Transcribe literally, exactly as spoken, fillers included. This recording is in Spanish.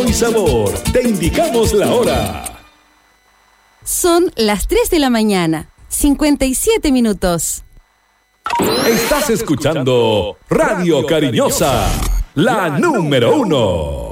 y sabor. Te indicamos la hora. Son las tres de la mañana, cincuenta y siete minutos. Estás escuchando Radio Cariñosa, la número uno.